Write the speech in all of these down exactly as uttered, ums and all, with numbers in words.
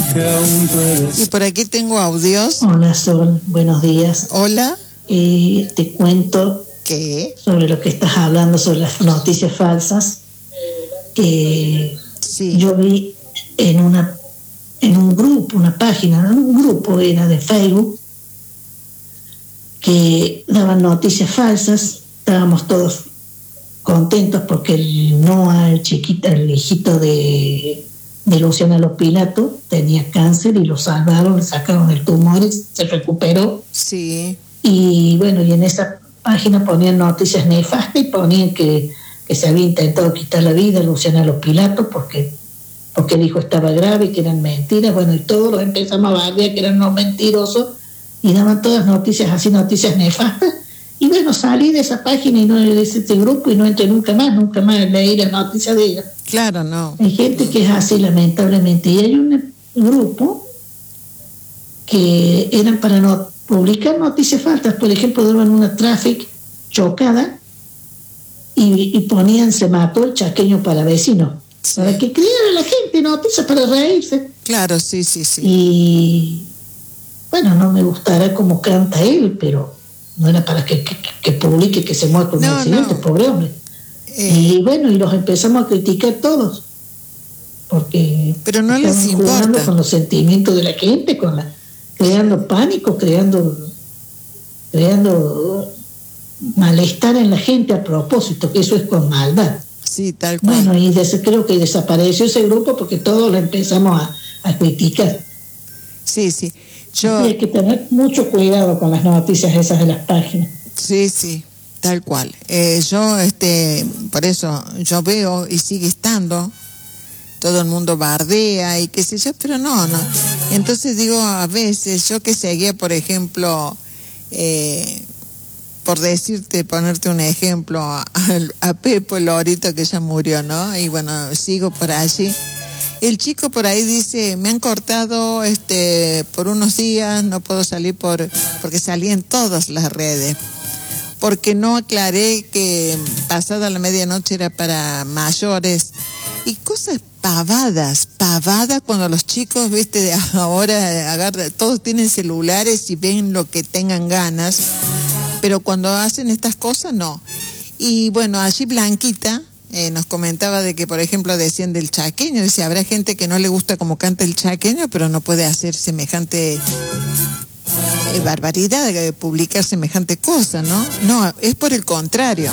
Y por aquí tengo audios. Hola Sol, buenos días. Hola. Eh, te cuento ¿Qué? Sobre lo que estás hablando, sobre las noticias falsas. Que sí. Yo vi en una en un grupo, una página, un grupo era de Facebook, que daban noticias falsas. Estábamos todos contentos porque el Noah, el chiquito, el hijito de, de Luciana Lopilato, tenía cáncer y lo salvaron, le sacaron el tumor, se recuperó. Sí. Y bueno, y en esa página ponían noticias nefastas y ponían que, que se había intentado quitar la vida a Luciana Lopilato porque, porque el hijo estaba grave, que eran mentiras. Bueno, y todos los empezamos a bardear que eran no mentirosos y daban todas noticias así, noticias nefastas. Y bueno, salí de esa página y no de ese grupo y no entré nunca más, nunca más leí las noticias de ella. Claro, no. Hay gente que es así, lamentablemente. Y hay un grupo que eran para no publicar noticias falsas. Por ejemplo, daban una traffic chocada y, y ponían se mató el chaqueño para vecino. Sí. Para que creyera la gente noticias para reírse. Claro, sí, sí, sí. Y bueno, no me gustará cómo canta él, pero no era para que, que, que publique que se muere por un no, accidente, no. Pobre hombre. Eh, y bueno, y los empezamos a criticar todos, porque pero no les importa. Con los sentimientos de la gente, con la, creando pánico, creando, creando malestar en la gente a propósito, que eso es con maldad. Sí, tal cual. Bueno, y des, creo que desapareció ese grupo porque todos lo empezamos a, a criticar. Sí, sí. Yo... Hay que tener mucho cuidado con las noticias esas de las páginas. Sí, sí, tal cual. Eh, yo, este, por eso, yo veo y sigue estando, todo el mundo bardea y qué sé yo, pero no, no. Entonces digo, a veces, yo que seguía, por ejemplo, eh, por decirte, ponerte un ejemplo, a, a Pepo Lorito, que ya murió, ¿no? Y bueno, sigo por allí. El chico por ahí dice, me han cortado este por unos días, no puedo salir por porque salí en todas las redes, porque no aclaré que pasada la medianoche era para mayores y cosas pavadas, pavadas cuando los chicos, viste, de ahora agarran, todos tienen celulares y ven lo que tengan ganas, pero cuando hacen estas cosas no. Y bueno, allí Blanquita Eh, nos comentaba de que, por ejemplo, decían del chaqueño, dice, habrá gente que no le gusta cómo canta el chaqueño, pero no puede hacer semejante eh, barbaridad, de publicar semejante cosa, ¿no? No, es por el contrario.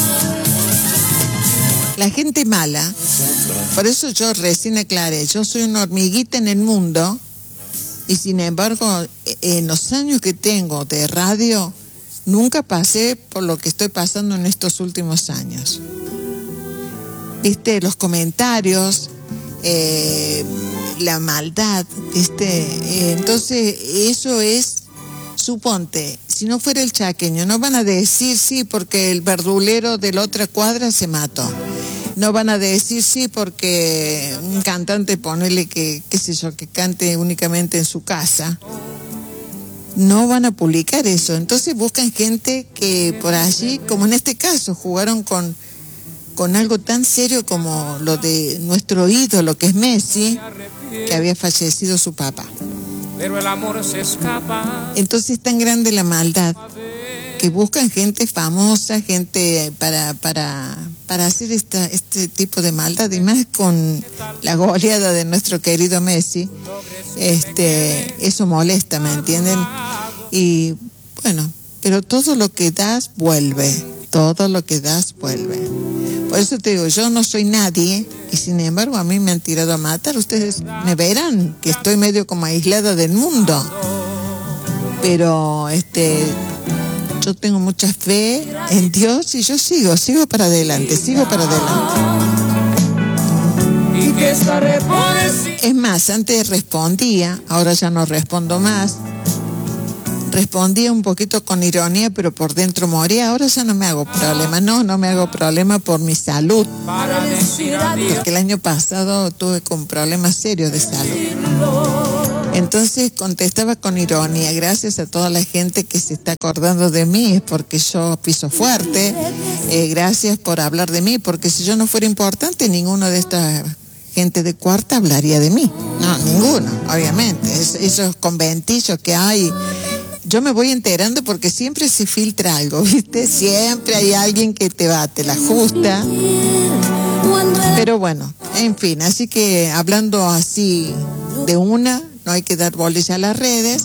La gente mala, por eso yo recién aclaré, yo soy una hormiguita en el mundo, y sin embargo, en los años que tengo de radio, nunca pasé por lo que estoy pasando en estos últimos años. Viste, los comentarios, eh, la maldad, viste, eh, entonces eso es, suponte, si no fuera el chaqueño, no van a decir sí porque el verdulero de la otra cuadra se mató, no van a decir sí porque un cantante, ponele que, qué sé yo, que cante únicamente en su casa, no van a publicar eso, entonces buscan gente que por allí, como en este caso, jugaron con con algo tan serio como lo de nuestro ídolo, que es Messi, que había fallecido su papá. Pero el amor se escapa. Entonces es tan grande la maldad que buscan gente famosa, gente para para para hacer esta este tipo de maldad, y más con la goleada de nuestro querido Messi. Este, eso molesta, ¿me entienden? Y bueno, pero todo lo que das vuelve, todo lo que das vuelve. Por eso te digo, yo no soy nadie y sin embargo a mí me han tirado a matar. Ustedes me verán que estoy medio como aislada del mundo, pero este, yo tengo mucha fe en Dios y yo sigo, sigo para adelante, sigo para adelante. Es más, antes respondía, ahora ya no respondo más. Respondía un poquito con ironía, pero por dentro moría. Ahora ya no me hago problema, no, no me hago problema por mi salud. Porque el año pasado tuve con problemas serios de salud. Entonces contestaba con ironía, gracias a toda la gente que se está acordando de mí, es porque yo piso fuerte, eh, gracias por hablar de mí, porque si yo no fuera importante, ninguno de estas gente de cuarta hablaría de mí. No, ninguno, obviamente. Es, esos conventillos que hay, yo me voy enterando porque siempre se filtra algo, ¿viste? Siempre hay alguien que te bate la justa. Pero bueno, en fin, así que hablando así de una, no hay que dar bolilla a las redes.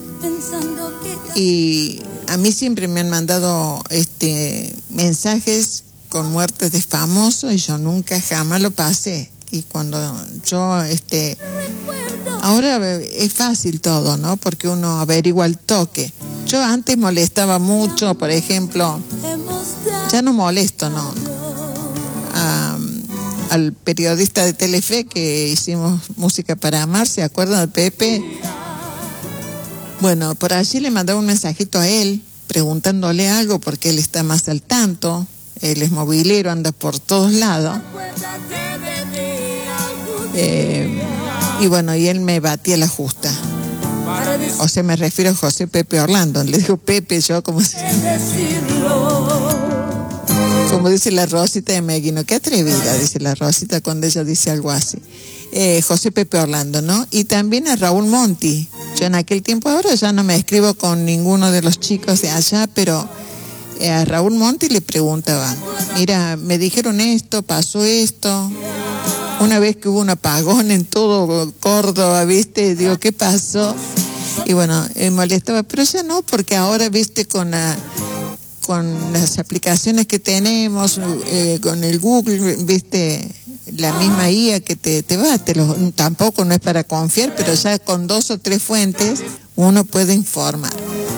Y a mí siempre me han mandado este mensajes con muertes de famosos y yo nunca jamás lo pasé. Y cuando yo, este, ahora es fácil todo, ¿no? Porque uno averigua el toque. Yo antes molestaba mucho, por ejemplo, ya no molesto, no, a, al periodista de Telefe que hicimos Música para Amar, ¿se acuerdan de Pepe? Bueno, por allí le mandaba un mensajito a él, preguntándole algo porque él está más al tanto, él es movilero, anda por todos lados. Eh, y bueno, y él me batía la justa. O sea, me refiero a José Pepe Orlando. Le digo Pepe, yo como si... Como dice la Rosita de Meguino, qué atrevida, dice la Rosita cuando ella dice algo así. Eh, José Pepe Orlando, ¿no? Y también a Raúl Monti. Yo en aquel tiempo, ahora ya no me escribo con ninguno de los chicos de allá, pero eh, a Raúl Monti le preguntaba, mira, me dijeron esto, pasó esto. Una vez que hubo un apagón en todo Córdoba, ¿viste? Digo, ¿qué pasó? Y bueno, me molestaba, pero ya no, porque ahora, ¿viste? Con la, con las aplicaciones que tenemos, eh, con el Google, ¿viste? La misma I A que te, te va, te lo, tampoco no es para confiar, pero ya con dos o tres fuentes uno puede informar.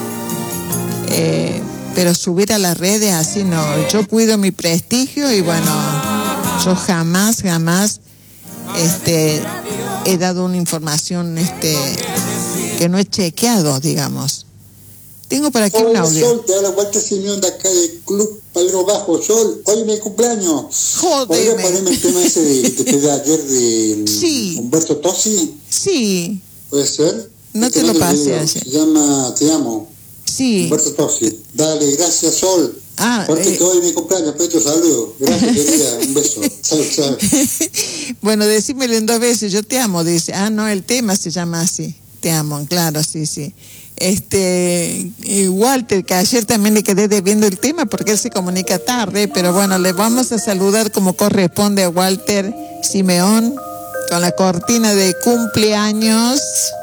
Eh, pero subir a las redes así no, yo cuido mi prestigio y bueno, yo jamás, jamás este he dado una información este que no he chequeado, digamos. Tengo por aquí Hola, un audio. Sol, te habla Walter Simeón de acá del Club Padrón Bajo. Sol, hoy es mi cumpleaños. Jódeme. ¿Podría ponerme el tema ese de, que te pedí ayer de Sí. Humberto Tossi? Sí. ¿Puede ser? No el te lo pasé ayer. Se llama Te Amo. Sí. Humberto Tossi. Dale, gracias, Sol. Ah, Porque eh... que hoy es mi cumpleaños, Petro, saludo. Gracias, querida. Un beso. Chao, chao. Bueno, decímelo en dos veces. Yo te amo, dice. Ah, no, el tema se llama así. Te amo, claro, sí, sí. Este, y Walter, que ayer también le quedé debiendo el tema porque él se comunica tarde, pero bueno, le vamos a saludar como corresponde a Walter Simeón con la cortina de cumpleaños.